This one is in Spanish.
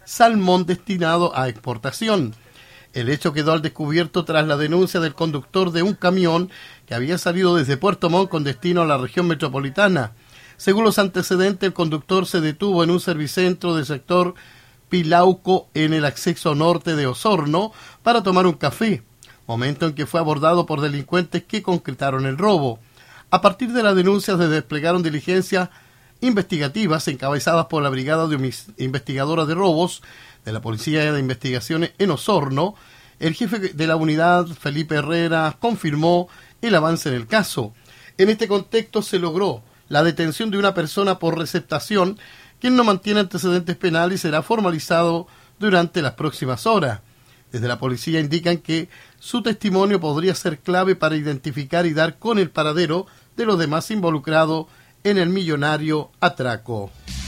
salmón destinado a exportación. El hecho quedó al descubierto tras la denuncia del conductor de un camión que había salido desde Puerto Montt con destino a la región metropolitana. Según los antecedentes, el conductor se detuvo en un servicentro del sector Pilauco en el acceso norte de Osorno para tomar un café, momento en que fue abordado por delincuentes que concretaron el robo. A partir de las denuncias se desplegaron diligencias investigativas encabezadas por la Brigada de Investigadora de Robos de la Policía de Investigaciones en Osorno. El jefe de la unidad, Felipe Herrera, confirmó el avance en el caso. En este contexto se logró la detención de una persona por receptación, quien no mantiene antecedentes penales y será formalizado durante las próximas horas. Desde la policía indican que su testimonio podría ser clave para identificar y dar con el paradero de los demás involucrados en el millonario atraco.